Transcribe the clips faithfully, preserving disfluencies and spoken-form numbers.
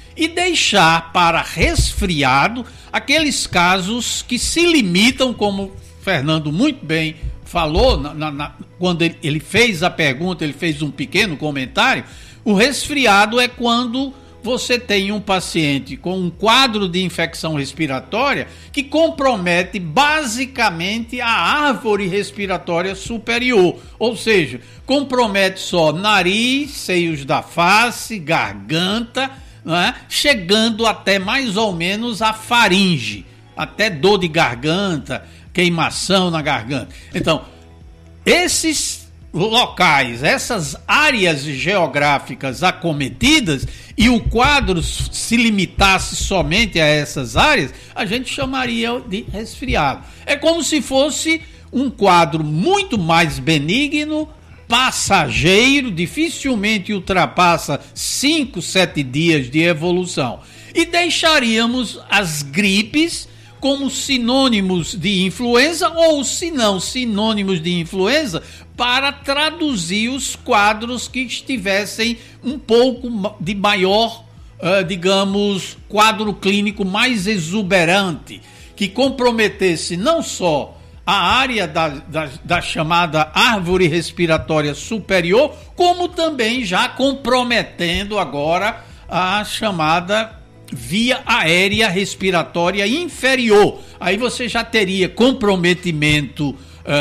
e deixar para resfriado aqueles casos que se limitam, como o Fernando muito bem falou, na, na, na, quando ele, ele fez a pergunta, ele fez um pequeno comentário. O resfriado é quando você tem um paciente com um quadro de infecção respiratória que compromete basicamente a árvore respiratória superior, ou seja, compromete só nariz, seios da face, garganta, não é? Chegando até mais ou menos a faringe, até dor de garganta, queimação na garganta. Então, esses locais, essas áreas geográficas acometidas, e o quadro se limitasse somente a essas áreas, a gente chamaria de resfriado. É como se fosse um quadro muito mais benigno, passageiro, dificilmente ultrapassa cinco, sete dias de evolução. E deixaríamos as gripes como sinônimos de influenza, ou se não sinônimos de influenza, para traduzir os quadros que estivessem um pouco de maior, uh, digamos, quadro clínico mais exuberante, que comprometesse não só a área da, da, da chamada árvore respiratória superior, como também já comprometendo agora a chamada via aérea respiratória inferior. Aí você já teria comprometimento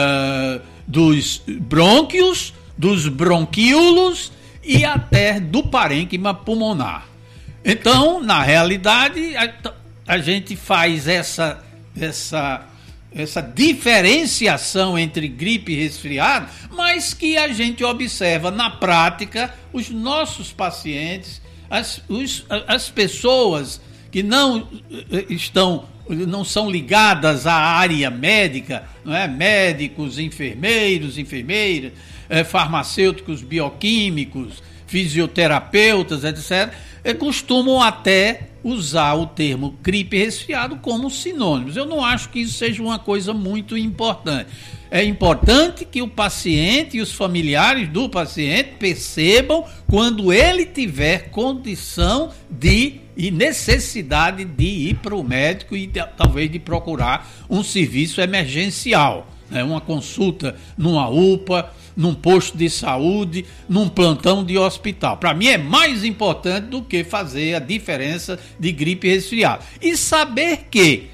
uh, dos brônquios, dos bronquíolos e até do parênquima pulmonar. Então, na realidade, a, a gente faz essa, essa, essa diferenciação entre gripe e resfriado, mas que a gente observa na prática os nossos pacientes, As, os, as pessoas que não estão, não são ligadas à área médica, não é? Médicos, enfermeiros, enfermeiras, é, farmacêuticos, bioquímicos, fisioterapeutas, etcétera, é, costumam até usar o termo gripe e resfriado como sinônimos. Eu não acho que isso seja uma coisa muito importante. É importante que o paciente e os familiares do paciente percebam quando ele tiver condição de e necessidade de ir para o médico e de, talvez de procurar um serviço emergencial, né? Uma consulta numa U P A, num posto de saúde, num plantão de hospital. Para mim é mais importante do que fazer a diferença de gripe e resfriado. E saber que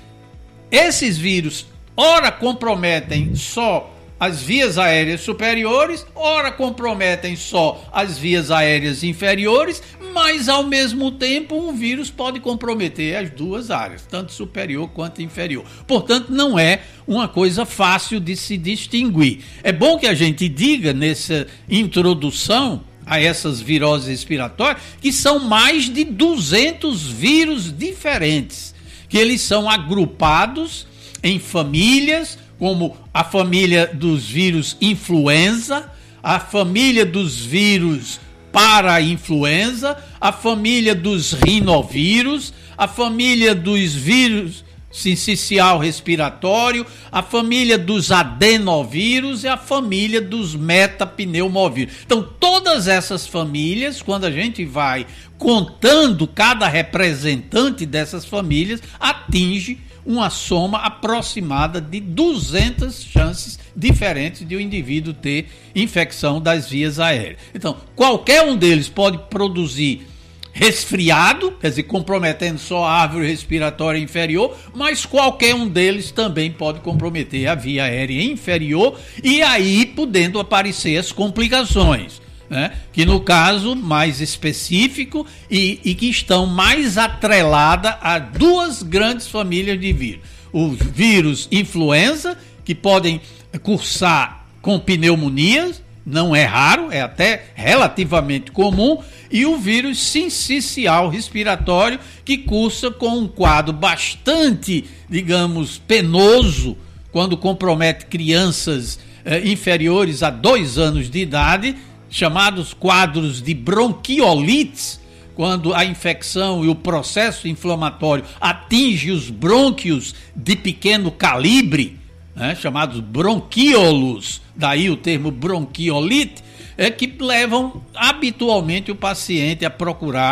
esses vírus ora comprometem só as vias aéreas superiores, ora comprometem só as vias aéreas inferiores, mas ao mesmo tempo um vírus pode comprometer as duas áreas, tanto superior quanto inferior. Portanto, não é uma coisa fácil de se distinguir. É bom que a gente diga nessa introdução a essas viroses respiratórias que são mais de duzentos vírus diferentes, que eles são agrupados em famílias, como a família dos vírus influenza, a família dos vírus para-influenza, a família dos rinovírus, a família dos vírus sincicial respiratório, a família dos adenovírus e a família dos metapneumovírus. Então, todas essas famílias, quando a gente vai contando cada representante dessas famílias, atinge uma soma aproximada de duzentas chances diferentes de o indivíduo ter infecção das vias aéreas. Então, qualquer um deles pode produzir resfriado, quer dizer, comprometendo só a árvore respiratória inferior, mas qualquer um deles também pode comprometer a via aérea inferior e aí podendo aparecer as complicações, né? Que no caso mais específico e, e que estão mais atreladas a duas grandes famílias de vírus. O vírus influenza, que podem cursar com pneumonias, não é raro, é até relativamente comum, e o vírus sincicial respiratório, que cursa com um quadro bastante, digamos, penoso, quando compromete crianças eh, inferiores a dois anos de idade, chamados quadros de bronquiolites, quando a infecção e o processo inflamatório atinge os brônquios de pequeno calibre, né, chamados bronquíolos, daí o termo bronquiolite, é que levam habitualmente o paciente a procurar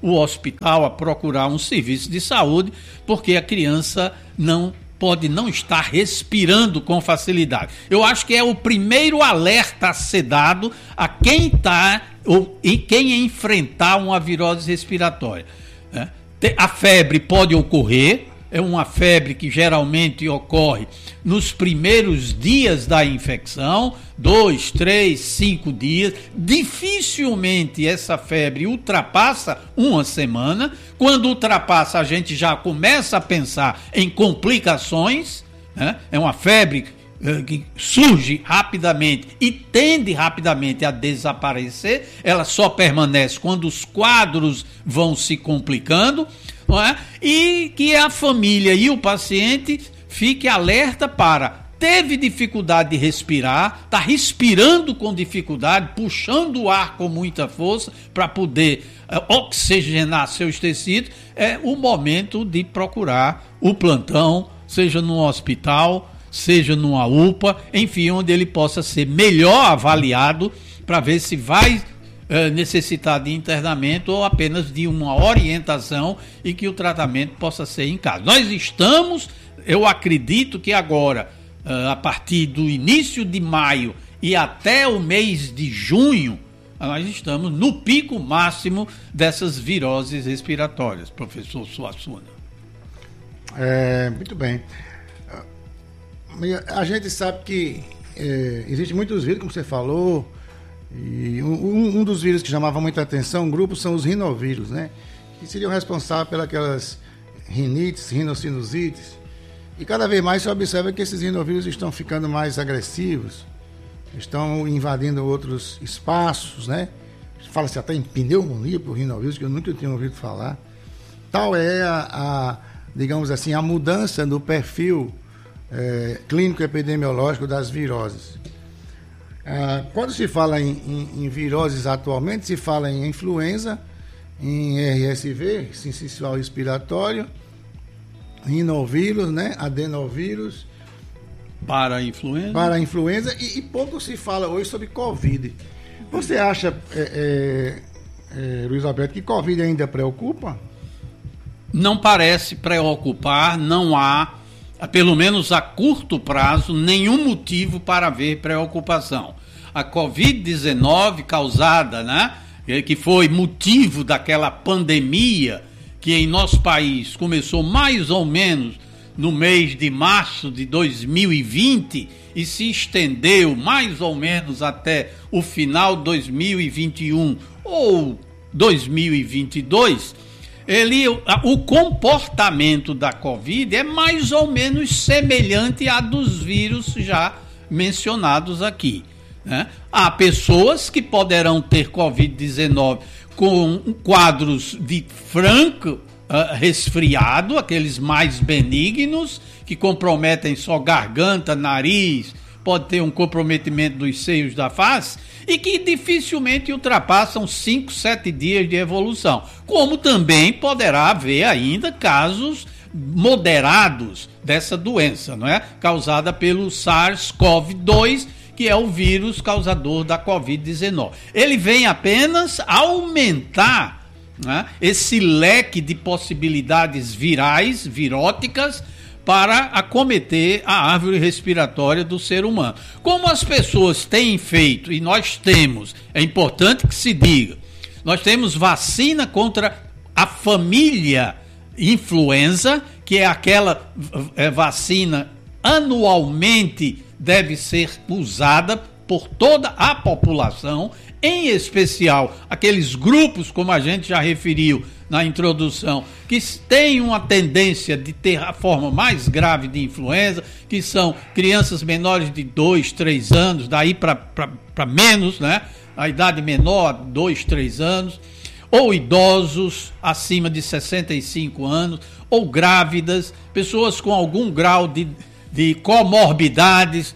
o hospital, a procurar um serviço de saúde, porque a criança não pode não estar respirando com facilidade. Eu acho que é o primeiro alerta a ser dado a quem está ou em quem enfrentar uma virose respiratória. Né? A febre pode ocorrer, é uma febre que geralmente ocorre nos primeiros dias da infecção, dois, três, cinco dias. Dificilmente essa febre ultrapassa uma semana. Quando ultrapassa, a gente já começa a pensar em complicações, né? É uma febre eh, que surge rapidamente e tende rapidamente a desaparecer. Ela só permanece quando os quadros vão se complicando. Não é? E que a família e o paciente fique alerta para, teve dificuldade de respirar, está respirando com dificuldade, puxando o ar com muita força para poder uh, oxigenar seus tecidos, é o momento de procurar o plantão, seja no hospital, seja numa U P A, enfim, onde ele possa ser melhor avaliado para ver se vai necessitar de internamento ou apenas de uma orientação e que o tratamento possa ser em casa. Nós estamos, eu acredito que agora, a partir do início de maio e até o mês de junho, nós estamos no pico máximo dessas viroses respiratórias, professor Suassuna. É, muito bem. A gente sabe que é, existem muitos vírus, como você falou. E um, um dos vírus que chamava muita atenção, um grupo, são os rinovírus, né? Que seriam responsáveis pelas rinites, rinossinusites. E cada vez mais se observa que esses rinovírus estão ficando mais agressivos, estão invadindo outros espaços, né? Fala-se até em pneumonia por rinovírus, que eu nunca tinha ouvido falar. Tal é a, a digamos assim, a mudança no perfil é, clínico epidemiológico das viroses. Ah, quando se fala em, em, em viroses atualmente, se fala em influenza, em R S V, sincicial respiratório, rinovírus, né, adenovírus, para a influenza, para a influenza e, e pouco se fala hoje sobre Covid. Você acha, é, é, é, Luiz Alberto, que Covid ainda preocupa? Não parece preocupar, não há, pelo menos a curto prazo, nenhum motivo para haver preocupação. A covid dezenove causada, né, que foi motivo daquela pandemia que em nosso país começou mais ou menos no mês de março de dois mil e vinte e se estendeu mais ou menos até o final de dois mil e vinte e um ou dois mil e vinte e dois, Ele, o comportamento da Covid é mais ou menos semelhante a dos vírus já mencionados aqui, né? Há pessoas que poderão ter covid dezenove com quadros de franco uh, resfriado, aqueles mais benignos, que comprometem só garganta, nariz, pode ter um comprometimento dos seios da face e que dificilmente ultrapassam cinco, sete dias de evolução. Como também poderá haver ainda casos moderados dessa doença, não é? Causada pelo SARS-CoV dois, que é o vírus causador da covid dezenove. Ele vem apenas aumentar, né, esse leque de possibilidades virais, viróticas, para acometer a árvore respiratória do ser humano. Como as pessoas têm feito, e nós temos, é importante que se diga, nós temos vacina contra a família influenza, que é aquela é, vacina anualmente deve ser usada por toda a população, em especial aqueles grupos, como a gente já referiu na introdução, que têm uma tendência de ter a forma mais grave de influenza, que são crianças menores de dois, três anos, daí para menos, né? A idade menor, dois, três anos, ou idosos acima de sessenta e cinco anos, ou grávidas, pessoas com algum grau de, de comorbidades,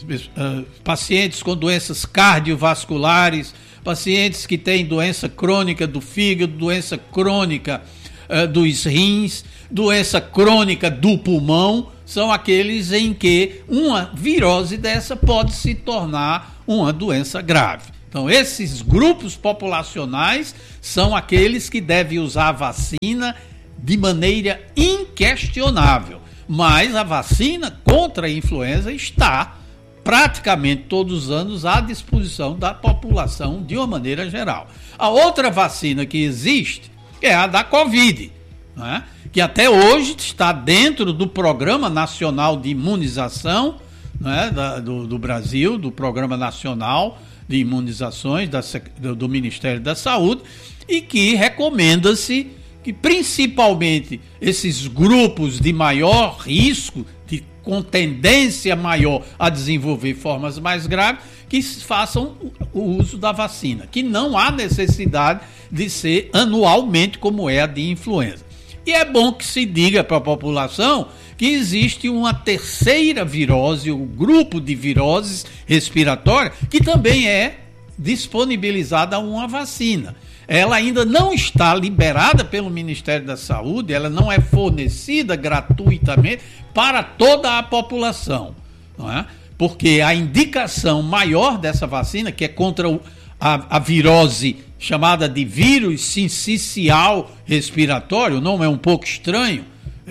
uh, pacientes com doenças cardiovasculares, pacientes que têm doença crônica do fígado, doença crônica uh, dos rins, doença crônica do pulmão, são aqueles em que uma virose dessa pode se tornar uma doença grave. Então, esses grupos populacionais são aqueles que devem usar a vacina de maneira inquestionável. Mas a vacina contra a influenza está praticamente todos os anos à disposição da população de uma maneira geral. A outra vacina que existe é a da Covid, né? Que até hoje está dentro do Programa Nacional de Imunização, né? da, do, do Brasil, do Programa Nacional de Imunizações da, do, do Ministério da Saúde, e que recomenda-se que principalmente esses grupos de maior risco, de, com tendência maior a desenvolver formas mais graves, que façam o uso da vacina, que não há necessidade de ser anualmente como é a de influenza. E é bom que se diga para a população que existe uma terceira virose, um grupo de viroses respiratórias, que também é disponibilizada uma vacina. Ela ainda não está liberada pelo Ministério da Saúde, ela não é fornecida gratuitamente para toda a população, não é? Porque a indicação maior dessa vacina, que é contra o, a, a virose chamada de vírus sincicial respiratório, o nome é um pouco estranho,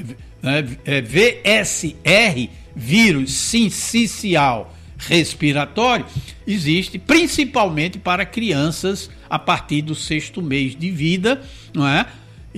é, é V S R, vírus sincicial respiratório, existe principalmente para crianças a partir do sexto mês de vida, não é?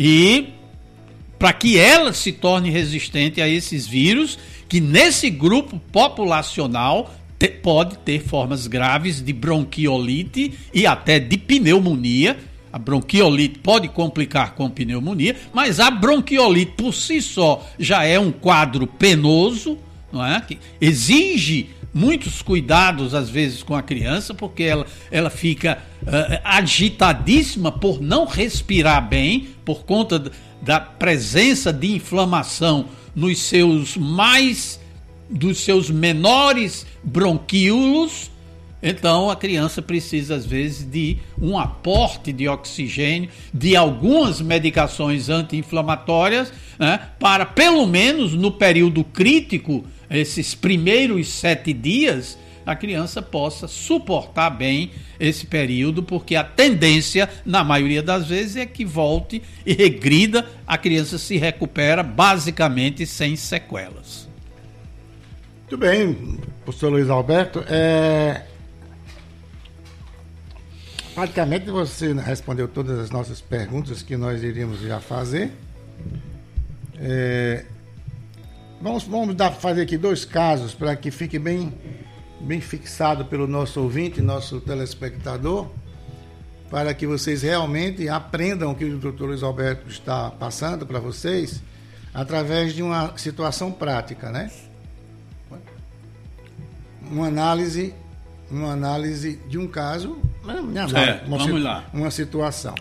E para que ela se torne resistente a esses vírus, que nesse grupo populacional te, pode ter formas graves de bronquiolite e até de pneumonia. A bronquiolite pode complicar com pneumonia, mas a bronquiolite por si só já é um quadro penoso, não é? Que exige muitos cuidados, às vezes, com a criança, porque ela, ela fica uh, agitadíssima por não respirar bem, por conta da presença de inflamação nos seus mais, dos seus menores bronquíolos. Então, a criança precisa, às vezes, de um aporte de oxigênio, de algumas medicações anti-inflamatórias, né, para, pelo menos, no período crítico, esses primeiros sete dias, a criança possa suportar bem esse período, porque a tendência, na maioria das vezes, é que volte e regrida, a criança se recupera basicamente sem sequelas. Muito bem, professor Luiz Alberto. É... Praticamente você respondeu todas as nossas perguntas que nós iríamos já fazer. É... Vamos, vamos dar, fazer aqui dois casos para que fique bem, bem fixado pelo nosso ouvinte, nosso telespectador, para que vocês realmente aprendam o que o doutor Luiz Alberto está passando para vocês, através de uma situação prática, né? Uma análise, uma análise de um caso, uma, é, uma, vamos lá. uma situação.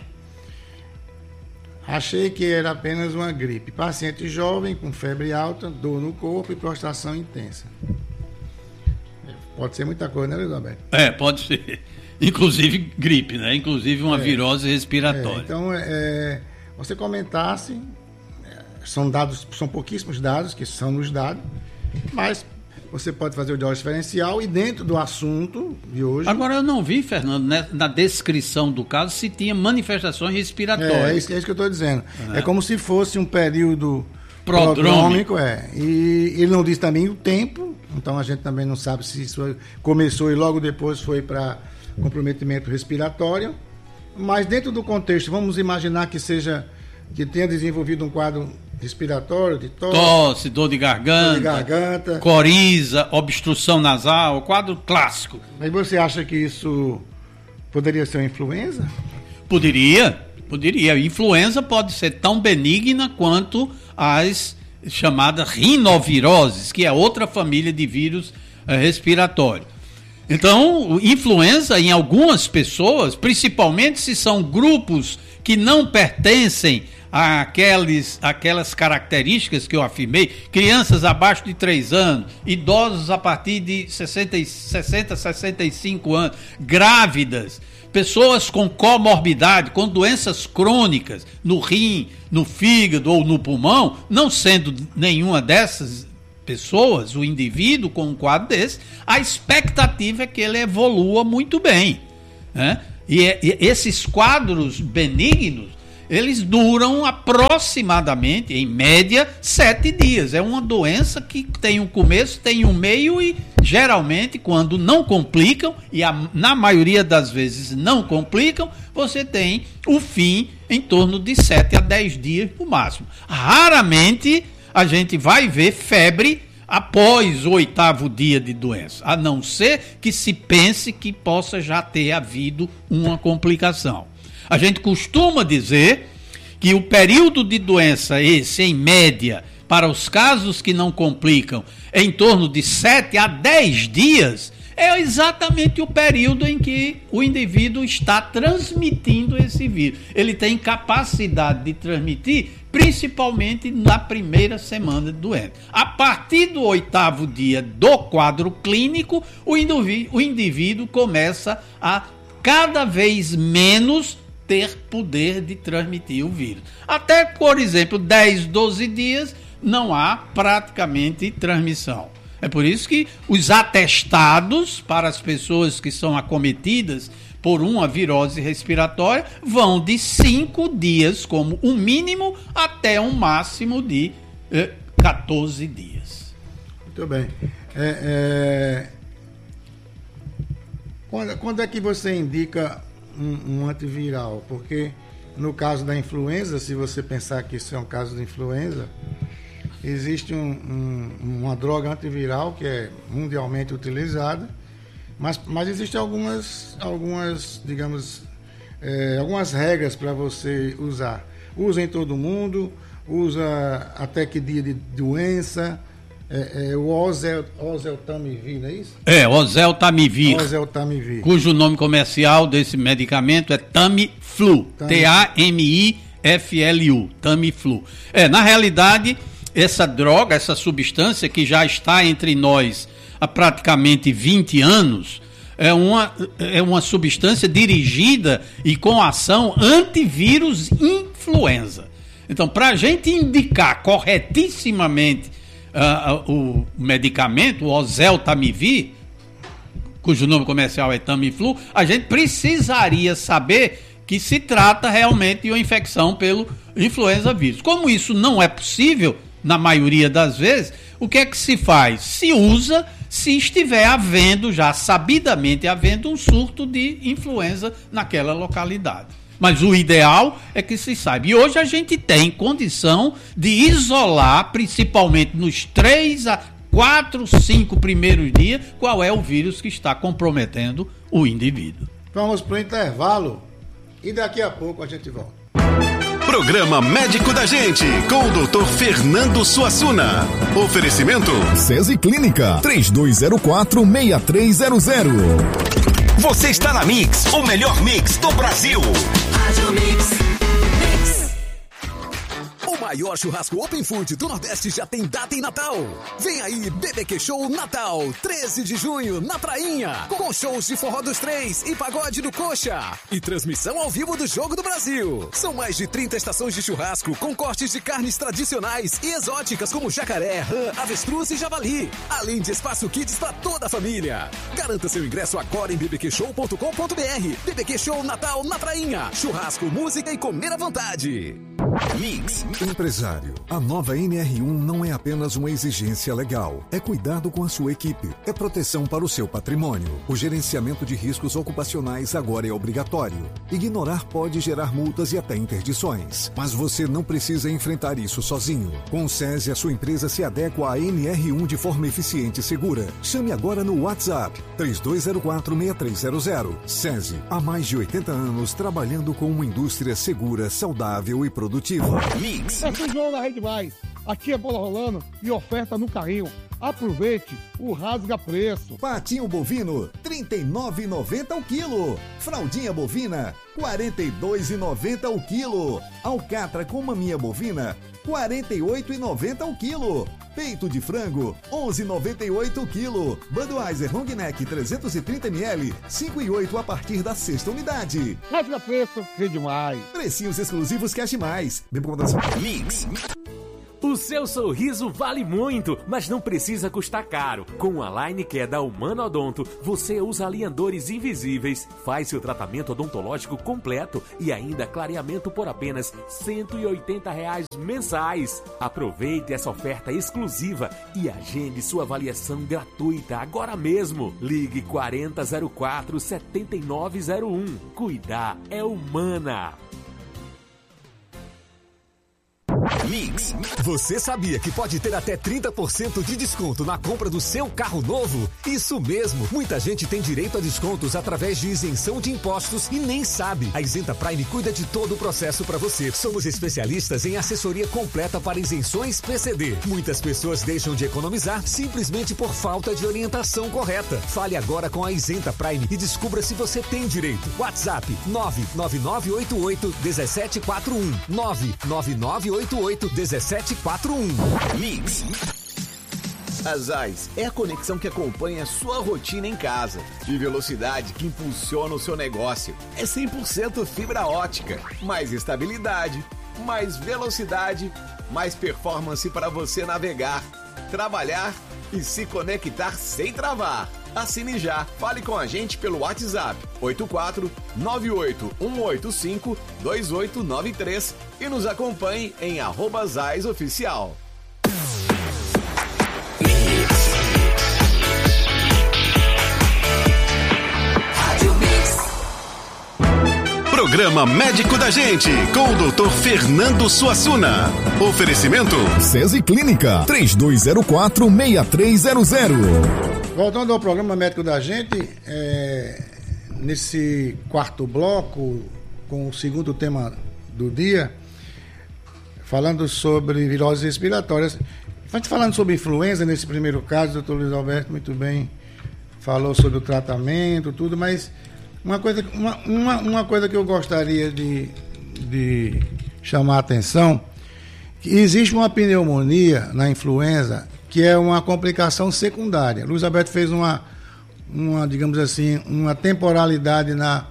Achei que era apenas uma gripe. Paciente jovem, com febre alta, dor no corpo e prostração intensa. Pode ser muita coisa, né, Luiz Alberto? É, pode ser. Inclusive gripe, né? Inclusive uma é, virose respiratória. É, então, é, você comentasse, são dados, são pouquíssimos dados que são nos dados, mas você pode fazer o diagnóstico diferencial e dentro do assunto de hoje... Agora, eu não vi, Fernando, né, na descrição do caso, se tinha manifestações respiratórias. É, é isso, é isso que eu estou dizendo. É. é como se fosse um período prodrômico. prodrômico, é. E ele não diz também o tempo, então a gente também não sabe se isso começou e logo depois foi para comprometimento respiratório. Mas dentro do contexto, vamos imaginar que seja, que tenha desenvolvido um quadro respiratório, de tosse, tosse, dor de garganta, dor de garganta, coriza, obstrução nasal, quadro clássico. Mas você acha que isso poderia ser uma influenza? Poderia, poderia. A influenza pode ser tão benigna quanto as chamadas rinoviroses, que é outra família de vírus eh, respiratório. Então, influenza em algumas pessoas, principalmente se são grupos que não pertencem Aqueles, aquelas características que eu afirmei, crianças abaixo de três anos, idosos a partir de sessenta, sessenta, sessenta e cinco anos, grávidas, pessoas com comorbidade, com doenças crônicas no rim, no fígado ou no pulmão, não sendo nenhuma dessas pessoas, o indivíduo com um quadro desse, a expectativa é que ele evolua muito bem. né? E, e esses quadros benignos, eles duram aproximadamente, em média, sete dias. É uma doença que tem um começo, tem um meio e, geralmente, quando não complicam, e a, na maioria das vezes não complicam, você tem o fim em torno de sete a dez dias no máximo. Raramente a gente vai ver febre após o oitavo dia de doença, a não ser que se pense que possa já ter havido uma complicação. A gente costuma dizer que o período de doença, esse em média, para os casos que não complicam, é em torno de sete a dez dias, é exatamente o período em que o indivíduo está transmitindo esse vírus. Ele tem capacidade de transmitir, principalmente na primeira semana de doença. A partir do oitavo dia do quadro clínico, o indivíduo, o indivíduo começa a cada vez menos ter poder de transmitir o vírus. Até, por exemplo, dez, doze dias, não há praticamente transmissão. É por isso que os atestados para as pessoas que são acometidas por uma virose respiratória vão de cinco dias como um mínimo até um máximo de eh, quatorze dias. Muito bem. É, é... Quando, quando é que você indica um, um antiviral? Porque no caso da influenza, se você pensar que isso é um caso de influenza, existe um, um, uma droga antiviral que é mundialmente utilizada, mas, mas existem algumas, algumas digamos, é, algumas regras para você usar. Usa em todo mundo, usa até que dia de doença, é, é o Ozel, Oseltamivir, não é isso? É, Oseltamivir, Oseltamivir, cujo nome comercial desse medicamento é Tamiflu, T A M I F L U, Tamiflu. É, na realidade, essa droga, essa substância que já está entre nós há praticamente vinte anos, é uma, é uma substância dirigida e com ação antivírus influenza. Então, para a gente indicar corretissimamente uh, o medicamento, o Oseltamivir, cujo nome comercial é Tamiflu, a gente precisaria saber que se trata realmente de uma infecção pelo influenza vírus. Como isso não é possível, na maioria das vezes, o que é que se faz? Se usa se estiver havendo, já sabidamente havendo, um surto de influenza naquela localidade. Mas o ideal é que se saiba. E hoje a gente tem condição de isolar, principalmente nos três a quatro, cinco primeiros dias, qual é o vírus que está comprometendo o indivíduo. Vamos para o intervalo e daqui a pouco a gente volta. Programa Médico da Gente, com o doutor Fernando Suassuna. Oferecimento SESI Clínica, três dois zero quatro, seis três zero zero. Você está na Mix, o melhor mix do Brasil. Rádio Mix. Mix. O maior churrasco Open Food do Nordeste já tem data em Natal. Vem aí, B B Q Show Natal, treze de junho, na Prainha, com shows de Forró dos Três e Pagode do Coxa. E transmissão ao vivo do Jogo do Brasil. São mais de trinta estações de churrasco com cortes de carnes tradicionais e exóticas como jacaré, rã, avestruz e javali. Além de espaço kids para toda a família. Garanta seu ingresso agora em b b q show ponto com ponto b r. B B Q Show Natal na Prainha. Churrasco, música e comer à vontade. Mix. Empresário, a nova N R um não é apenas uma exigência legal, é cuidado com a sua equipe, é proteção para o seu patrimônio. O gerenciamento de riscos ocupacionais agora é obrigatório. Ignorar pode gerar multas e até interdições, mas você não precisa enfrentar isso sozinho. Com o SESI, a sua empresa se adequa à N R um de forma eficiente e segura. Chame agora no WhatsApp três dois zero quatro, seis três zero zero. SESI, há mais de oitenta anos trabalhando com uma indústria segura, saudável e produtiva. Mix. É São João da Rede Mais. Aqui é bola rolando e oferta no carrinho. Aproveite o rasga preço. Patinho bovino, trinta e nove reais e noventa centavos o quilo. Fraldinha bovina, quarenta e dois reais e noventa centavos o quilo. Alcatra com maminha bovina, quarenta e oito reais e noventa centavos o quilo. Peito de frango, onze reais e noventa e oito centavos o quilo. Budweiser Long Neck trezentos e trinta mililitros, cinco e oito a partir da sexta unidade. Rasga preço, Rede Mais. Precinhos exclusivos Cash Mais. Bem com moderação. Mix. O O seu sorriso vale muito, mas não precisa custar caro. Com a Line Care da Humana Odonto, você usa alinhadores invisíveis, faz seu tratamento odontológico completo e ainda clareamento por apenas cento e oitenta reais mensais. Aproveite essa oferta exclusiva e agende sua avaliação gratuita agora mesmo. Ligue quarenta zero quatro, setenta e nove zero um. Cuidar é Humana. Mix. Você sabia que pode ter até trinta por cento de desconto na compra do seu carro novo? Isso mesmo! Muita gente tem direito a descontos através de isenção de impostos e nem sabe. A Isenta Prime cuida de todo o processo para você. Somos especialistas em assessoria completa para isenções P C D. Muitas pessoas deixam de economizar simplesmente por falta de orientação correta. Fale agora com a Isenta Prime e descubra se você tem direito. WhatsApp nove nove nove oito oito um sete quatro um nove nove nove oito oito um sete quatro um. Mix. A Zais é a conexão que acompanha sua rotina em casa e velocidade que impulsiona o seu negócio. É cem por cento fibra ótica, mais estabilidade, mais velocidade, mais performance para você navegar, trabalhar e se conectar sem travar. Assine já, fale com a gente pelo WhatsApp oito quatro nove oito um oito cinco dois oito nove três e nos acompanhe em arroba Zais Oficial. Programa Médico da Gente, com o doutor Fernando Suassuna. Oferecimento SESI Clínica, três dois zero quatro, seis três zero zero. Voltando ao programa Médico da Gente, é, nesse quarto bloco, com o segundo tema do dia, falando sobre viroses respiratórias. A gente falando sobre influenza, nesse primeiro caso, o doutor Luiz Alberto muito bem falou sobre o tratamento, tudo, mas uma coisa, uma, uma, uma coisa que eu gostaria de, de chamar a atenção, que existe uma pneumonia na influenza que é uma complicação secundária. Luiz Alberto fez uma, uma digamos assim, uma temporalidade na,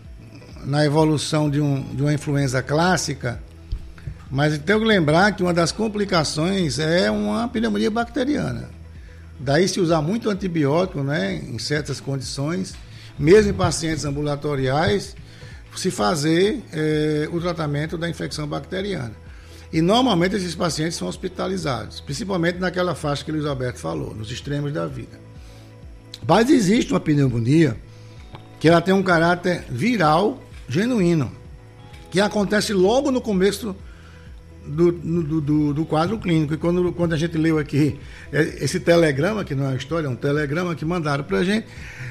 na evolução de, um, de uma influenza clássica, mas tenho que lembrar que uma das complicações é uma pneumonia bacteriana. Daí se usar muito antibiótico, né, em certas condições, mesmo em pacientes ambulatoriais, se fazer é, o tratamento da infecção bacteriana. E normalmente esses pacientes são hospitalizados, principalmente naquela faixa que o Luiz Alberto falou, nos extremos da vida. Mas existe uma pneumonia que ela tem um caráter viral genuíno, que acontece logo no começo do, do, do, do quadro clínico. E quando, quando a gente leu aqui esse telegrama, que não é uma história, é um telegrama que mandaram para a gente,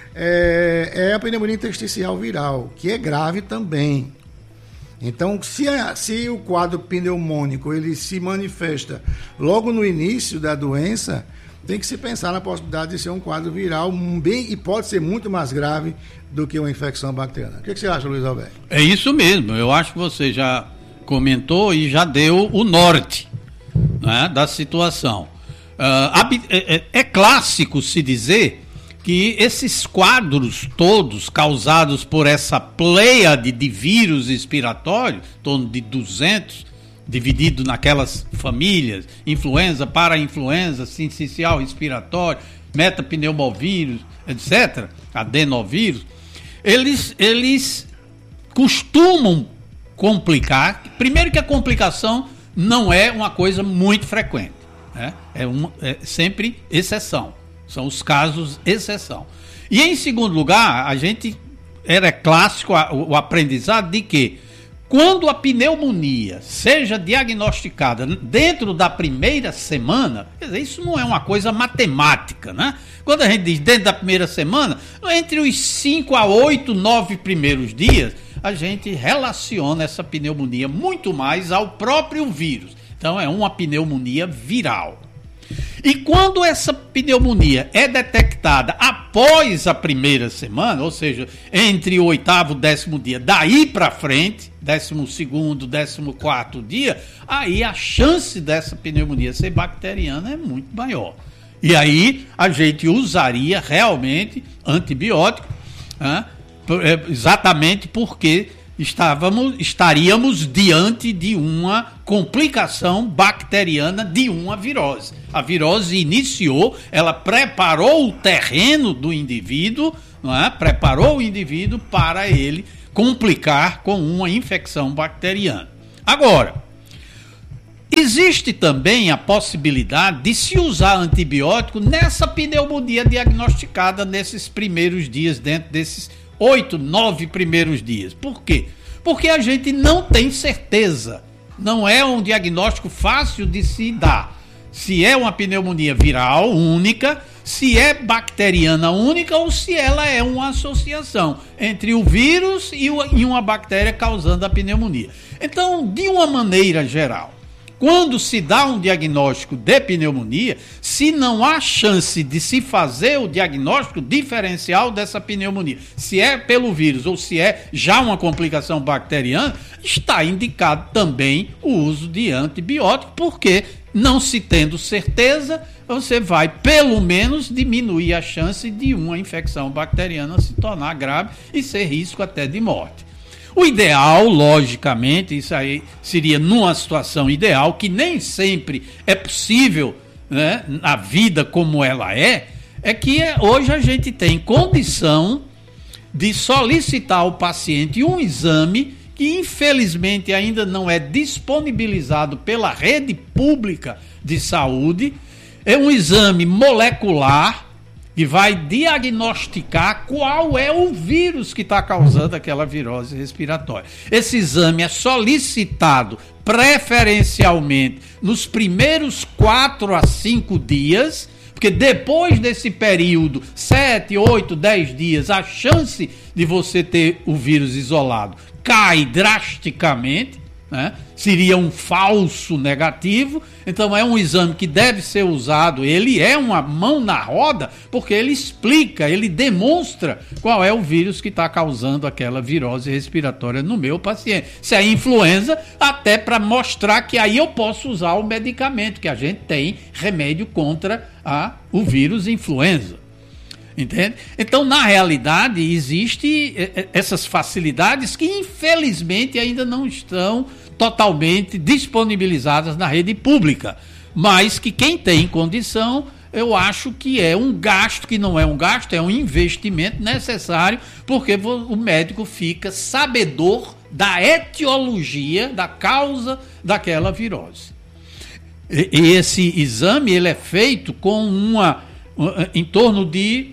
é, é a pneumonia intersticial viral, que é grave também. Então, se, a, se o quadro pneumônico ele se manifesta logo no início da doença, tem que se pensar na possibilidade de ser um quadro viral bem, e pode ser muito mais grave do que uma infecção bacteriana. O que, que você acha, Luiz Alberto? É isso mesmo. Eu acho que você já comentou e já deu o norte, né, da situação. Uh, é, é, é clássico se dizer que esses quadros todos causados por essa pleiade de vírus respiratórios, em torno de duzentos, dividido naquelas famílias, influenza, para-influenza, sincicial respiratório, metapneumovírus, etcétera, adenovírus, eles, eles costumam complicar. Primeiro que a complicação não é uma coisa muito frequente, né? é, uma, é sempre exceção. São os casos exceção. E em segundo lugar, a gente era clássico o, o aprendizado de que quando a pneumonia seja diagnosticada dentro da primeira semana, quer dizer, isso não é uma coisa matemática, né? Quando a gente diz dentro da primeira semana, entre os cinco a oito, nove primeiros dias, a gente relaciona essa pneumonia muito mais ao próprio vírus. Então é uma pneumonia viral. E quando essa pneumonia é detectada após a primeira semana, ou seja, entre o oitavo e o décimo dia, daí para frente, décimo segundo, décimo quarto dia, aí a chance dessa pneumonia ser bacteriana é muito maior. E aí a gente usaria realmente antibiótico, né, exatamente porque estávamos, estaríamos diante de uma complicação bacteriana de uma virose. A virose iniciou, ela preparou o terreno do indivíduo, não é? Preparou o indivíduo para ele complicar com uma infecção bacteriana. Agora, existe também a possibilidade de se usar antibiótico nessa pneumonia diagnosticada nesses primeiros dias, dentro desses oito, nove primeiros dias. Por quê? Porque a gente não tem certeza. Não é um diagnóstico fácil de se dar. Se é uma pneumonia viral única, se é bacteriana única ou se ela é uma associação entre o vírus e uma bactéria causando a pneumonia. Então, de uma maneira geral, quando se dá um diagnóstico de pneumonia, se não há chance de se fazer o diagnóstico diferencial dessa pneumonia, se é pelo vírus ou se é já uma complicação bacteriana, está indicado também o uso de antibiótico, porque não se tendo certeza, você vai pelo menos diminuir a chance de uma infecção bacteriana se tornar grave e ser risco até de morte. O ideal, logicamente, isso aí seria numa situação ideal, que nem sempre é possível, né, na vida como ela é, é que hoje a gente tem condição de solicitar ao paciente um exame que infelizmente ainda não é disponibilizado pela rede pública de saúde. É um exame molecular que vai diagnosticar qual é o vírus que está causando aquela virose respiratória. Esse exame é solicitado preferencialmente nos primeiros quatro a cinco dias, porque depois desse período, sete, oito, dez dias, a chance de você ter o vírus isolado cai drasticamente, né? Seria um falso negativo. Então é um exame que deve ser usado, ele é uma mão na roda, porque ele explica, ele demonstra qual é o vírus que está causando aquela virose respiratória no meu paciente. Se é influenza, até para mostrar que aí eu posso usar o medicamento, que a gente tem remédio contra a, o vírus influenza. Entende? Então, na realidade, existem essas facilidades que, infelizmente, ainda não estão totalmente disponibilizadas na rede pública, mas que quem tem condição, eu acho que é um gasto, que não é um gasto, é um investimento necessário, porque o médico fica sabedor da etiologia, da causa daquela virose. E esse exame, ele é feito com uma, em torno de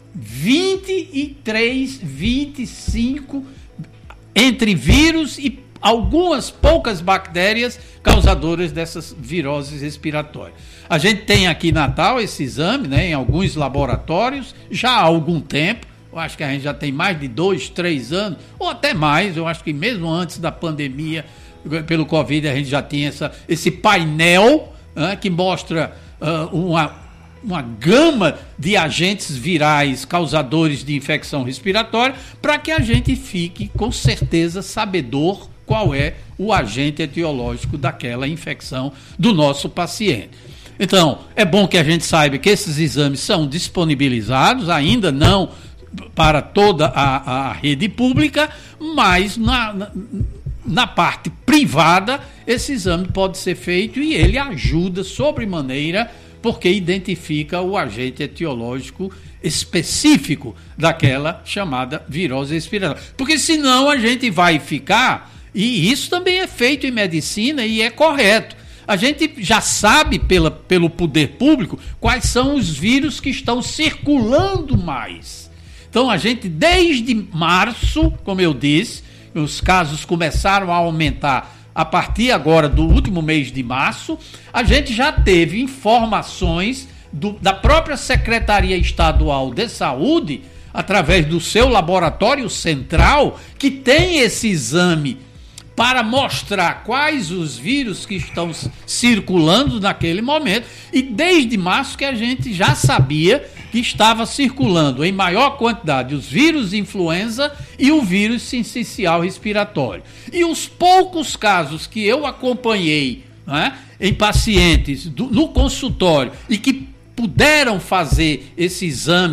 vinte e três, vinte e cinco entre vírus e algumas poucas bactérias causadoras dessas viroses respiratórias. A gente tem aqui em Natal esse exame, né, em alguns laboratórios, já há algum tempo. Eu acho que a gente já tem mais de dois, três anos, ou até mais. Eu acho que mesmo antes da pandemia, pelo Covid, a gente já tinha essa, esse painel, né, que mostra uh, uma uma gama de agentes virais causadores de infecção respiratória, para que a gente fique com certeza sabedor qual é o agente etiológico daquela infecção do nosso paciente. Então, é bom que a gente saiba que esses exames são disponibilizados, ainda não para toda a, a rede pública, mas na, na, na parte privada esse exame pode ser feito e ele ajuda sobremaneira, porque identifica o agente etiológico específico daquela chamada virose respiratória. Porque senão a gente vai ficar, e isso também é feito em medicina e é correto, a gente já sabe pela, pelo poder público quais são os vírus que estão circulando mais. Então a gente, desde março, como eu disse, os casos começaram a aumentar a partir agora do último mês de março, a gente já teve informações do, da própria Secretaria Estadual de Saúde, através do seu laboratório central, que tem esse exame para mostrar quais os vírus que estão circulando naquele momento, e desde março que a gente já sabia que estava circulando em maior quantidade os vírus influenza e o vírus sincicial respiratório. E os poucos casos que eu acompanhei, né, em pacientes do, no consultório e que puderam fazer esse exame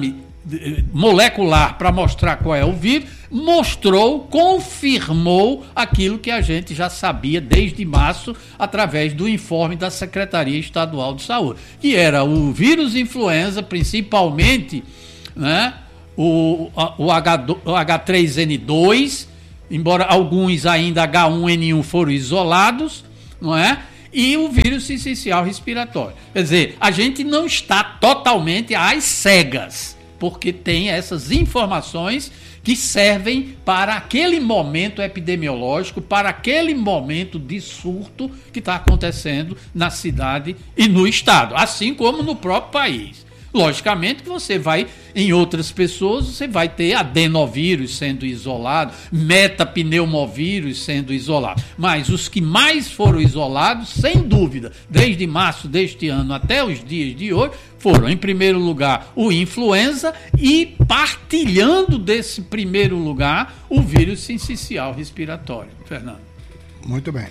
molecular para mostrar qual é o vírus, mostrou, confirmou aquilo que a gente já sabia desde março, através do informe da Secretaria Estadual de Saúde, que era o vírus influenza, principalmente, né, o, o, o H três N dois, embora alguns ainda H um N um foram isolados, não é? E o vírus sincicial respiratório. Quer dizer, a gente não está totalmente às cegas, porque tem essas informações que servem para aquele momento epidemiológico, para aquele momento de surto que está acontecendo na cidade e no estado, assim como no próprio país. Logicamente que você vai, em outras pessoas, você vai ter adenovírus sendo isolado, metapneumovírus sendo isolado. Mas os que mais foram isolados, sem dúvida, desde março deste ano até os dias de hoje, foram, em primeiro lugar, o influenza e, partilhando desse primeiro lugar, o vírus sincicial respiratório. Fernando. Muito bem.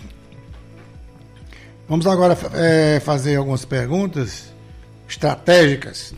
Vamos agora é, fazer algumas perguntas estratégicas.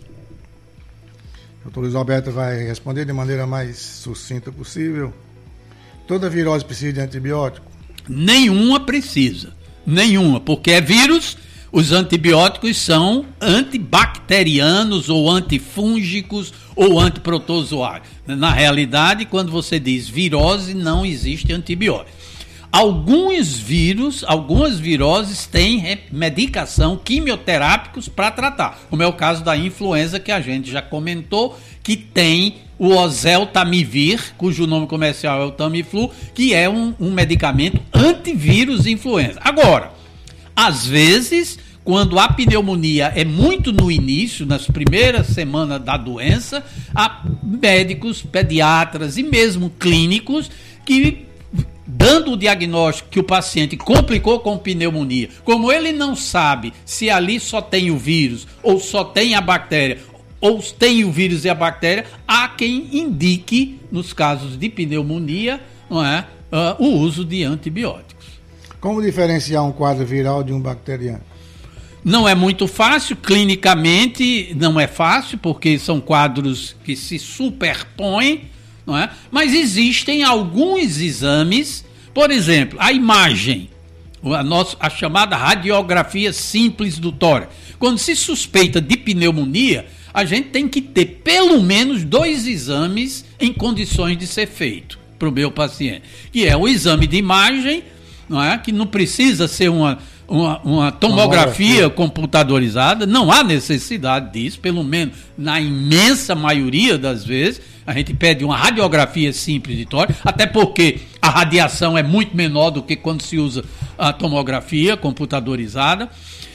O doutor Luiz Alberto vai responder de maneira mais sucinta possível. Toda virose precisa de antibiótico? Nenhuma precisa. Nenhuma, porque é vírus. Os antibióticos são antibacterianos ou antifúngicos ou antiprotozoários. Na realidade, quando você diz virose, não existe antibiótico. Alguns vírus, algumas viroses têm medicação, quimioterápicos para tratar, como é o caso da influenza, que a gente já comentou, que tem o oseltamivir, cujo nome comercial é o Tamiflu, que é um, um medicamento antivírus influenza. Agora, às vezes, quando a pneumonia é muito no início, nas primeiras semanas da doença, há médicos, pediatras e mesmo clínicos que, dando o diagnóstico que o paciente complicou com pneumonia, como ele não sabe se ali só tem o vírus ou só tem a bactéria, ou tem o vírus e a bactéria, há quem indique, nos casos de pneumonia, não é, uh, o uso de antibióticos. Como diferenciar um quadro viral de um bacteriano? Não é muito fácil, clinicamente não é fácil, porque são quadros que se superpõem, não é? Mas existem alguns exames, por exemplo, a imagem, a, nossa, a chamada radiografia simples do tórax. Quando se suspeita de pneumonia, a gente tem que ter pelo menos dois exames em condições de ser feito para o meu paciente, que é o exame de imagem, não é? Que não precisa ser uma, uma, uma tomografia, tomografia computadorizada, não há necessidade disso, pelo menos na imensa maioria das vezes. A gente pede uma radiografia simples de tórax, até porque a radiação é muito menor do que quando se usa a tomografia computadorizada.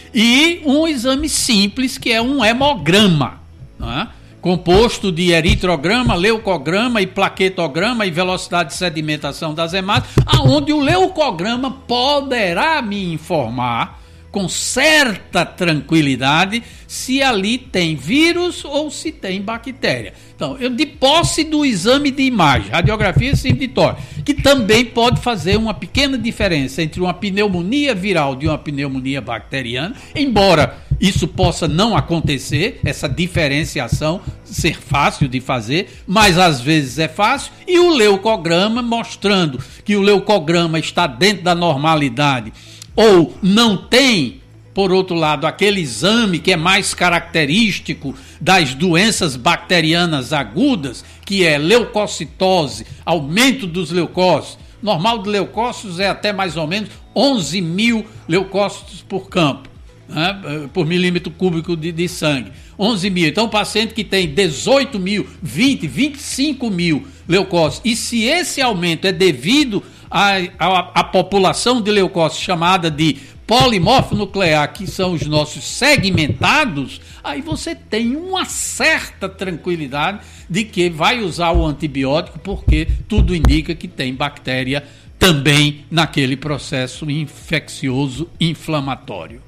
E um exame simples, que é um hemograma, não é? Composto de eritrograma, leucograma e plaquetograma e velocidade de sedimentação das hemácias, aonde o leucograma poderá me informar com certa tranquilidade se ali tem vírus ou se tem bactéria. Então, eu de posse do exame de imagem, radiografia simples de tórax, que também pode fazer uma pequena diferença entre uma pneumonia viral de uma pneumonia bacteriana, embora isso possa não acontecer, essa diferenciação ser fácil de fazer, mas às vezes é fácil, e o leucograma mostrando que o leucograma está dentro da normalidade, ou não tem, por outro lado, aquele exame que é mais característico das doenças bacterianas agudas, que é leucocitose, aumento dos leucócitos. Normal de leucócitos é até mais ou menos onze mil leucócitos por campo, né, por milímetro cúbico de, de sangue. onze mil. Então, o paciente que tem dezoito mil, vinte, vinte e cinco mil leucócitos, e se esse aumento é devido à, à, à população de leucócitos chamada de polimorfo nuclear, que são os nossos segmentados, aí você tem uma certa tranquilidade de que vai usar o antibiótico, porque tudo indica que tem bactéria também naquele processo infeccioso inflamatório.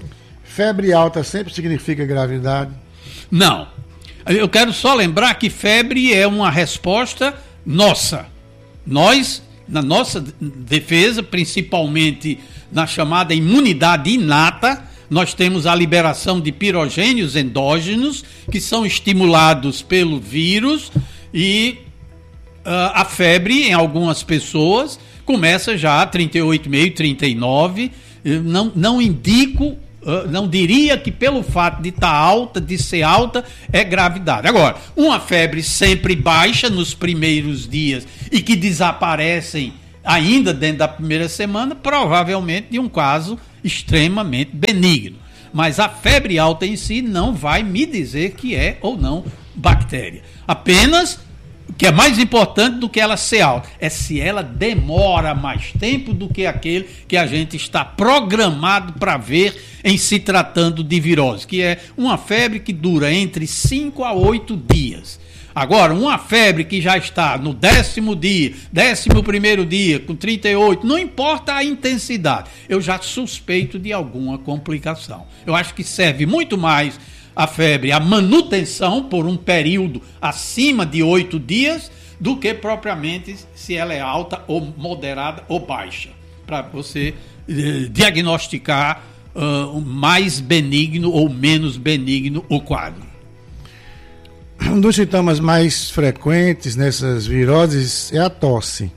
Febre alta sempre significa gravidade? Não. Eu quero só lembrar que febre é uma resposta nossa. Nós, na nossa defesa, principalmente na chamada imunidade inata, nós temos a liberação de pirogênios endógenos, que são estimulados pelo vírus, e uh, a febre em algumas pessoas começa já a trinta e oito vírgula cinco, trinta e nove. Eu não, não indico, uh, não diria que pelo fato de estar alta, de ser alta, é gravidade. Agora, uma febre sempre baixa nos primeiros dias e que desaparecem ainda dentro da primeira semana, provavelmente de um caso extremamente benigno. Mas a febre alta em si não vai me dizer que é ou não bactéria. Apenas, o que é mais importante do que ela ser alta, é se ela demora mais tempo do que aquele que a gente está programado para ver em se tratando de virose, que é uma febre que dura entre cinco a oito dias. Agora, uma febre que já está no décimo dia, décimo primeiro dia, com trinta e oito, não importa a intensidade, eu já suspeito de alguma complicação. Eu acho que serve muito mais a febre, a manutenção por um período acima de oito dias, do que propriamente se ela é alta ou moderada ou baixa, para você eh, diagnosticar uh, mais benigno ou menos benigno o quadro. Um dos sintomas mais frequentes nessas viroses é a tosse.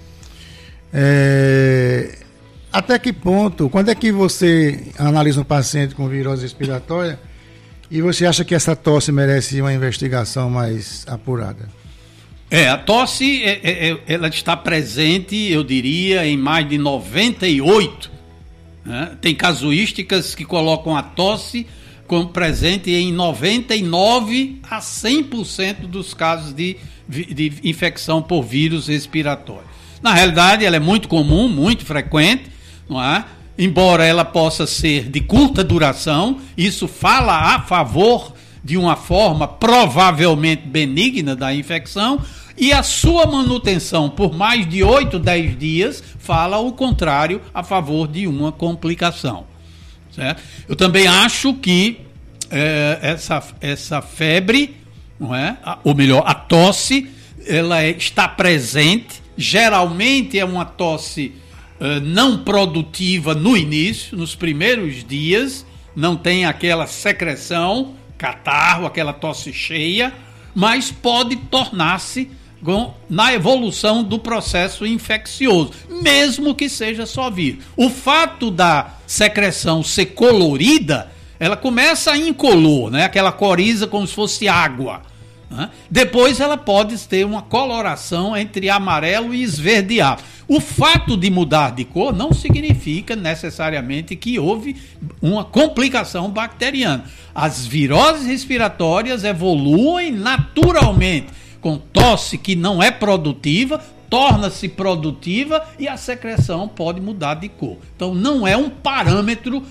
É... Até que ponto, quando é que você analisa um paciente com virose respiratória e você acha que essa tosse merece uma investigação mais apurada? É, a tosse, é, é, ela está presente, eu diria, em mais de noventa e oito. Né? Tem casuísticas que colocam a tosse como presente em noventa e nove a cem por cento dos casos de, de infecção por vírus respiratório. Na realidade, ela é muito comum, muito frequente, não é? Embora ela possa ser de curta duração, isso fala a favor de uma forma provavelmente benigna da infecção, e a sua manutenção por mais de oito, dez dias fala o contrário, a favor de uma complicação. Certo? Eu também acho que é, essa, essa febre, não é? Ou melhor, a tosse, ela é, está presente, geralmente é uma tosse é, não produtiva no início, nos primeiros dias, não tem aquela secreção, catarro, aquela tosse cheia, mas pode tornar-se na evolução do processo infeccioso, mesmo que seja só vírus. O fato da secreção ser colorida, ela começa a incolor, né? Aquela coriza como se fosse água. Né? Depois ela pode ter uma coloração entre amarelo e esverdeado. O fato de mudar de cor não significa necessariamente que houve uma complicação bacteriana. As viroses respiratórias evoluem naturalmente, com tosse que não é produtiva, torna-se produtiva e a secreção pode mudar de cor. Então não é um parâmetro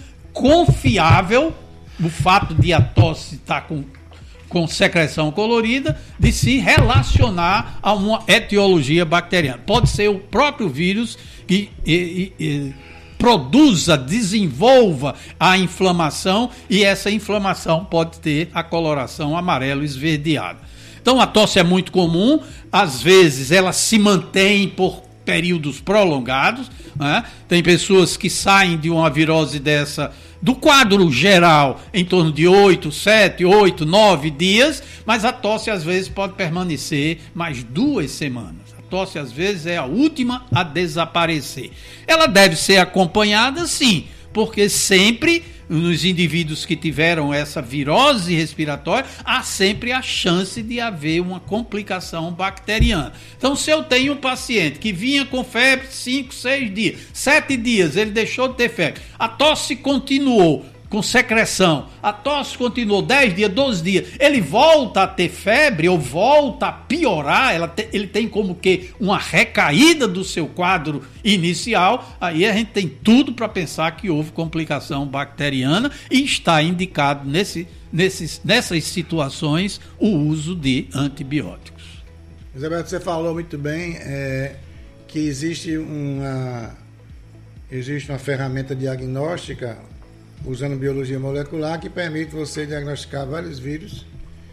confiável o fato de a tosse estar com, com secreção colorida, de se relacionar a uma etiologia bacteriana. Pode ser o próprio vírus que e, e, e, produza, desenvolva a inflamação, e essa inflamação pode ter a coloração amarelo esverdeada. Então a tosse é muito comum, às vezes ela se mantém por períodos prolongados, né? Tem pessoas que saem de uma virose dessa, do quadro geral, em torno de oito, sete, oito, nove dias, mas a tosse às vezes pode permanecer mais duas semanas. A tosse às vezes é a última a desaparecer. Ela deve ser acompanhada, sim, porque sempre nos indivíduos que tiveram essa virose respiratória, há sempre a chance de haver uma complicação bacteriana. Então, se eu tenho um paciente que vinha com febre cinco, seis dias, sete dias, ele deixou de ter febre, a tosse continuou com secreção, a tosse continuou dez dias, doze dias, ele volta a ter febre ou volta a piorar, ela te, ele tem como que uma recaída do seu quadro inicial, aí a gente tem tudo para pensar que houve complicação bacteriana e está indicado nesse, nesses, nessas situações o uso de antibióticos. Roberto, você falou muito bem é, que existe uma, existe uma ferramenta diagnóstica usando biologia molecular, que permite você diagnosticar vários vírus,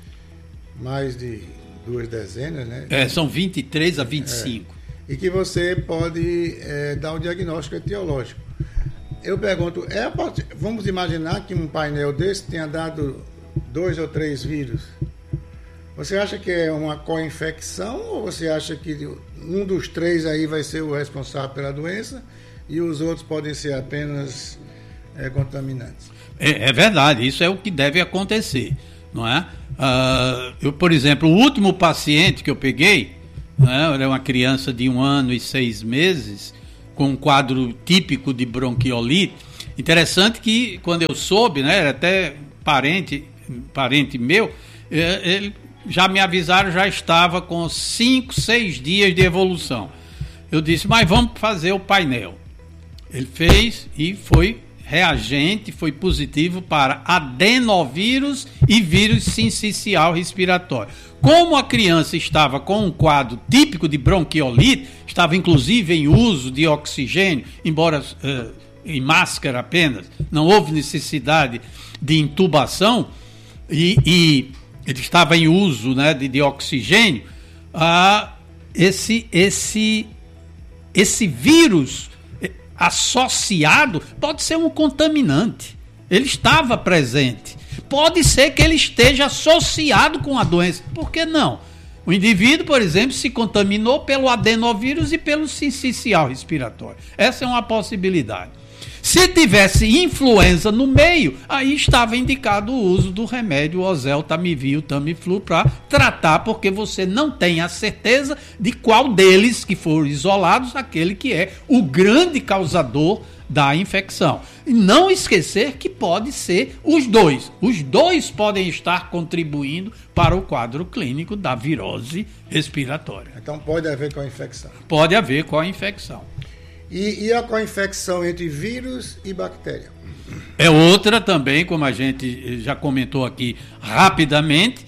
mais de duas dezenas, né? É, são vinte e três a vinte e cinco. É, e que você pode é, dar um diagnóstico etiológico. Eu pergunto, é, vamos imaginar que um painel desse tenha dado dois ou três vírus. Você acha que é uma co-infecção ou você acha que um dos três aí vai ser o responsável pela doença e os outros podem ser apenas é, contaminantes? É, é verdade, isso é o que deve acontecer, não é? Uh, eu, por exemplo, o último paciente que eu peguei, né, era uma criança de um ano e seis meses, com um quadro típico de bronquiolite. Interessante que quando eu soube, né, era até parente, parente meu, ele já me avisaram, já estava com cinco, seis dias de evolução. Eu disse, mas vamos fazer o painel. Ele fez e foi reagente, foi positivo para adenovírus e vírus sincicial respiratório. Como a criança estava com um quadro típico de bronquiolite, estava inclusive em uso de oxigênio, embora uh, em máscara apenas, não houve necessidade de intubação, e, e ele estava em uso, né, de, de oxigênio, uh, esse, esse, esse vírus associado pode ser um contaminante. Ele estava presente. Pode ser que ele esteja associado com a doença. Por que não? O indivíduo, por exemplo, se contaminou pelo adenovírus e pelo sincicial respiratório. Essa é uma possibilidade. Se tivesse influenza no meio, aí estava indicado o uso do remédio oseltamivir, Tamiflu, para tratar, porque você não tem a certeza de qual deles que foram isolados, aquele que é o grande causador da infecção. E não esquecer que pode ser os dois. Os dois podem estar contribuindo para o quadro clínico da virose respiratória. Então pode haver com a infecção. Pode haver com a infecção. E, e a co-infecção entre vírus e bactéria? É outra também, como a gente já comentou aqui rapidamente,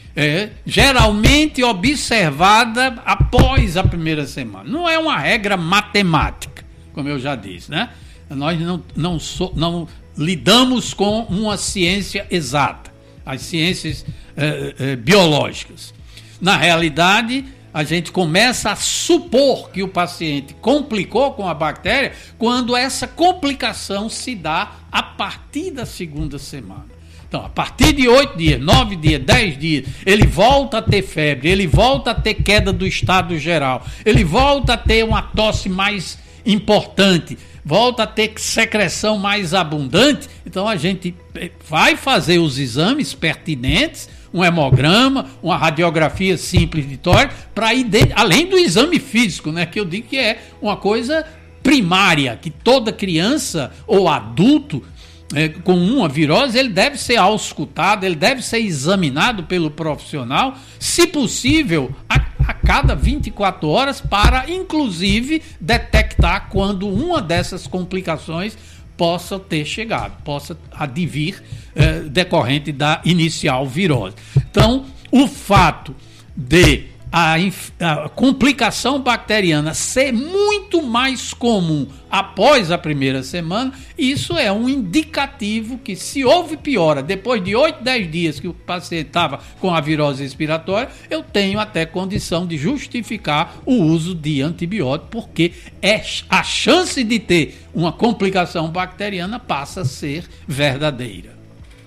é, geralmente observada após a primeira semana. Não é uma regra matemática, como eu já disse, né? Nós não, não, so, não lidamos com uma ciência exata, as ciências é, é, biológicas. Na realidade, a gente começa a supor que o paciente complicou com a bactéria quando essa complicação se dá a partir da segunda semana. Então, a partir de oito dias, nove dias, dez dias, ele volta a ter febre, ele volta a ter queda do estado geral, ele volta a ter uma tosse mais importante, volta a ter secreção mais abundante. Então, a gente vai fazer os exames pertinentes, um hemograma, uma radiografia simples de tórax, para ir de, além do exame físico, né, que eu digo que é uma coisa primária, que toda criança ou adulto é, com uma virose, ele deve ser auscultado, ele deve ser examinado pelo profissional, se possível, a, a cada vinte e quatro horas, para, inclusive, detectar quando uma dessas complicações possa ter chegado, possa advir eh, decorrente da inicial virose. Então, o fato de a, a complicação bacteriana ser muito mais comum após a primeira semana, isso é um indicativo que, se houve piora depois de oito, dez dias que o paciente estava com a virose respiratória, eu tenho até condição de justificar o uso de antibiótico, porque é, a chance de ter uma complicação bacteriana passa a ser verdadeira.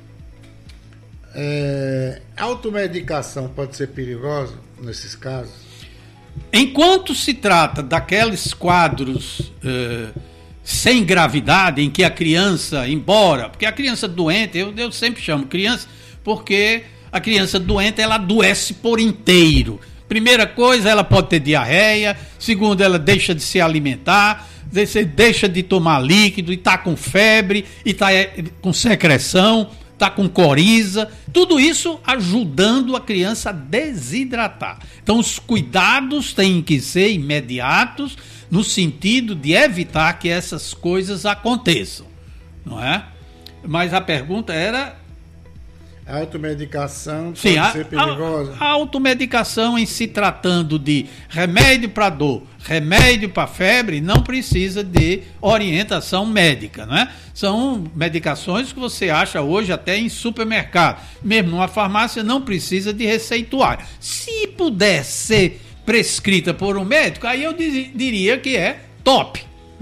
É, automedicação pode ser perigosa nesses casos? Enquanto se trata daqueles quadros eh, sem gravidade, em que a criança, embora, porque a criança doente, eu, eu sempre chamo criança, porque a criança doente, ela adoece por inteiro. Primeira coisa, ela pode ter diarreia. Segunda, ela deixa de se alimentar, deixa de tomar líquido, e está com febre, e está com secreção, está com coriza, tudo isso ajudando a criança a desidratar. Então, os cuidados têm que ser imediatos, no sentido de evitar que essas coisas aconteçam, não é? Mas a pergunta era... A automedicação pode Sim, a, ser perigosa? A, a automedicação, em se tratando de remédio para dor, remédio para febre, não precisa de orientação médica, não é? São medicações que você acha hoje até em supermercado. Mesmo numa farmácia não precisa de receituário. Se puder ser prescrita por um médico, aí eu diria que é top,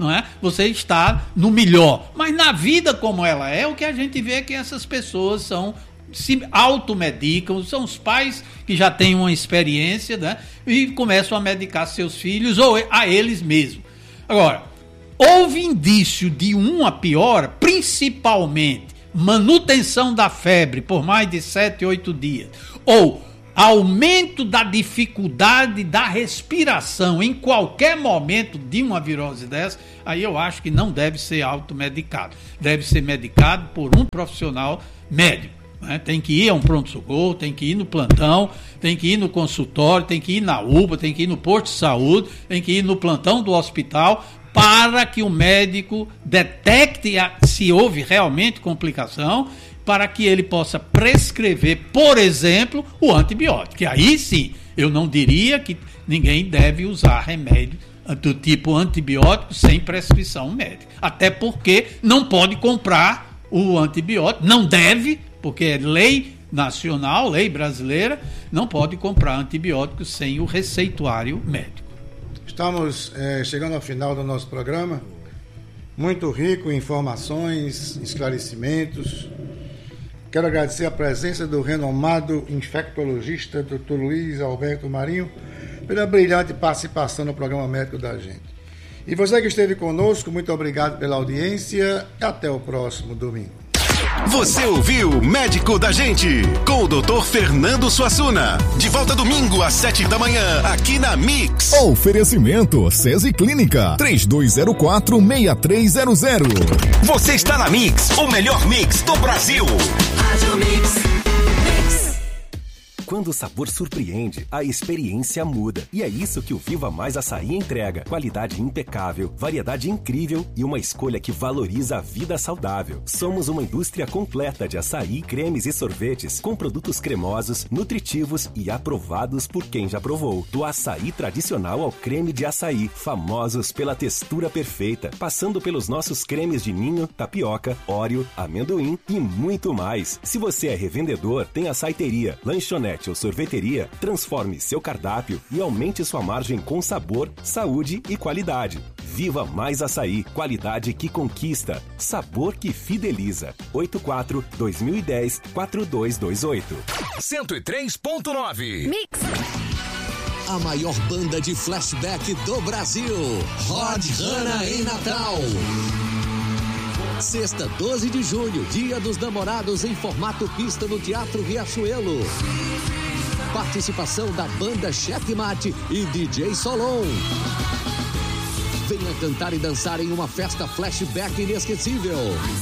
não é? Você está no melhor. Mas na vida como ela é, o que a gente vê é que essas pessoas são, se automedicam, são os pais que já têm uma experiência, né? E começam a medicar seus filhos ou a eles mesmos. Agora, houve indício de uma piora, principalmente manutenção da febre por mais de sete, oito dias, ou aumento da dificuldade da respiração em qualquer momento de uma virose dessa, aí eu acho que não deve ser automedicado. Deve ser medicado por um profissional médico. Né? Tem que ir a um pronto-socorro, tem que ir no plantão, tem que ir no consultório, tem que ir na U P A, tem que ir no posto de saúde, tem que ir no plantão do hospital, para que o médico detecte a, se houve realmente complicação, para que ele possa prescrever, por exemplo, o antibiótico. Que aí sim, eu não diria que ninguém deve usar remédio do tipo antibiótico sem prescrição médica. Até porque não pode comprar o antibiótico, não deve, porque é lei nacional, lei brasileira, não pode comprar antibiótico sem o receituário médico. Estamos é, chegando ao final do nosso programa, muito rico em informações, esclarecimentos. Quero agradecer a presença do renomado infectologista doutor Luiz Alberto Marinho pela brilhante participação no programa médico da gente. E você que esteve conosco, muito obrigado pela audiência e até o próximo domingo. Você ouviu Médico da Gente, com o doutor Fernando Suassuna. De volta domingo às sete da manhã, aqui na Mix. Oferecimento SESI Clínica, três dois zero quatro, seis três zero zero. Você está na Mix, o melhor mix do Brasil. Rádio Mix. Quando o sabor surpreende, a experiência muda. E é isso que o Viva Mais Açaí entrega. Qualidade impecável, variedade incrível e uma escolha que valoriza a vida saudável. Somos uma indústria completa de açaí, cremes e sorvetes, com produtos cremosos, nutritivos e aprovados por quem já provou. Do açaí tradicional ao creme de açaí, famosos pela textura perfeita, passando pelos nossos cremes de ninho, tapioca, óreo, amendoim e muito mais. Se você é revendedor, tem açaiteria, lanchonete ou sorveteria, transforme seu cardápio e aumente sua margem com sabor, saúde e qualidade. Viva Mais Açaí, qualidade que conquista, sabor que fideliza. oito quatro, dois mil e dez, quatro dois dois oito. cento e três ponto nove. Mix. A maior banda de flashback do Brasil. Rod Hanna em Natal. Sexta, doze de junho, Dia dos Namorados em formato pista no Teatro Riachuelo. Participação da banda Checkmate e D J Solon. Venha cantar e dançar em uma festa flashback inesquecível.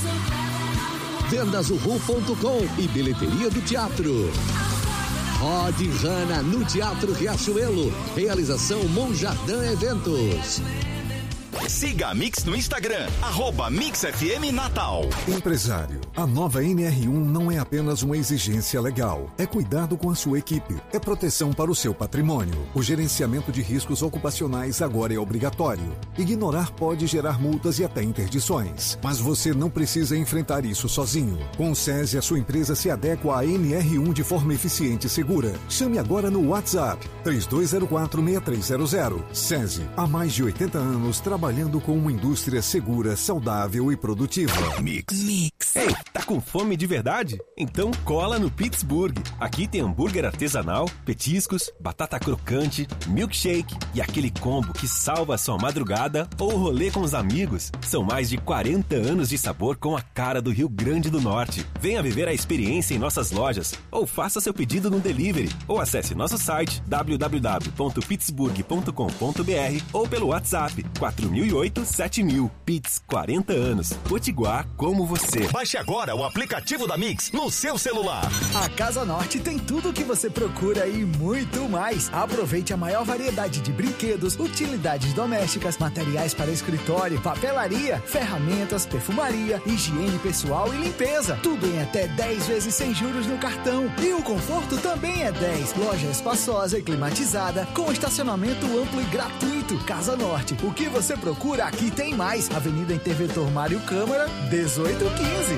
Vendas uhu ponto com e bilheteria do teatro. Rod Hanna no Teatro Riachuelo. Realização Monjardim Eventos. Siga a Mix no Instagram, arroba Mix F M Natal. Empresário, a nova N R um não é apenas uma exigência legal. É cuidado com a sua equipe. É proteção para o seu patrimônio. O gerenciamento de riscos ocupacionais agora é obrigatório. Ignorar pode gerar multas e até interdições. Mas você não precisa enfrentar isso sozinho. Com o SESI, a sua empresa se adequa à N R um de forma eficiente e segura. Chame agora no WhatsApp três dois zero quatro, seis três zero zero. SESI, há mais de oitenta anos trabalhando com uma indústria segura, saudável e produtiva. Mix. Mix. Ei, tá com fome de verdade? Então cola no Pittsburgh. Aqui tem hambúrguer artesanal, petiscos, batata crocante, milkshake e aquele combo que salva a sua madrugada ou rolê com os amigos. São mais de quarenta anos de sabor com a cara do Rio Grande do Norte. Venha viver a experiência em nossas lojas ou faça seu pedido no delivery ou acesse nosso site w w w ponto pittsburgh ponto com ponto b r ou pelo WhatsApp quatro mil e oito, sete mil. Pits, quarenta anos. Potiguar como você. Baixe agora o aplicativo da Mix no seu celular. A Casa Norte tem tudo o que você procura e muito mais. Aproveite a maior variedade de brinquedos, utilidades domésticas, materiais para escritório, papelaria, ferramentas, perfumaria, higiene pessoal e limpeza. Tudo em até dez vezes sem juros no cartão. E o conforto também é dez. Loja espaçosa e climatizada, com estacionamento amplo e gratuito. Casa Norte, o que você procura aqui tem mais. Avenida Interventor Mário Câmara, dezoito quinze.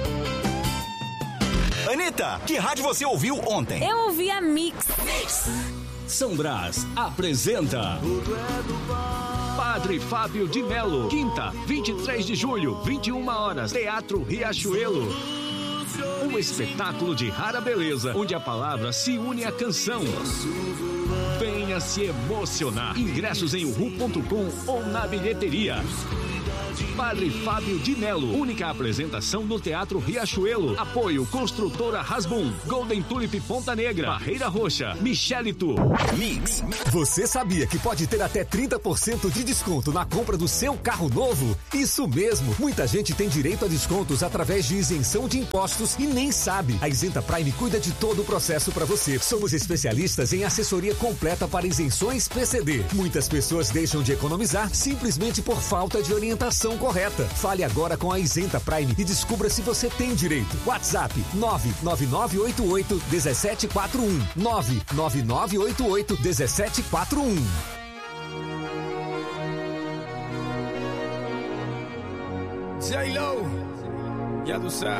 Anitta, que rádio você ouviu ontem? Eu ouvi a Mix. São Brás apresenta Padre Fábio de Melo. Quinta, vinte e três de julho, vinte e uma horas, Teatro Riachuelo. Um espetáculo de rara beleza, onde a palavra se une à canção. Venha se emocionar. Ingressos em uhu ponto com ou na bilheteria. Padre Fábio de Melo, única apresentação no Teatro Riachuelo. Apoio Construtora Rasbum, Golden Tulip Ponta Negra, Barreira Roxa, Michelito. Mix. Você sabia que pode ter até trinta por cento de desconto na compra do seu carro novo? Isso mesmo, muita gente tem direito a descontos através de isenção de impostos e nem sabe. A Isenta Prime cuida de todo o processo para você. Somos especialistas em assessoria completa para isenções P C D. Muitas pessoas deixam de economizar simplesmente por falta de orientação correta. Fale agora com a Isenta Prime e descubra se você tem direito. WhatsApp nove nove nove oito oito um sete quatro um nove nove nove oito oito um sete quatro um. J-Lo, já tu sabe.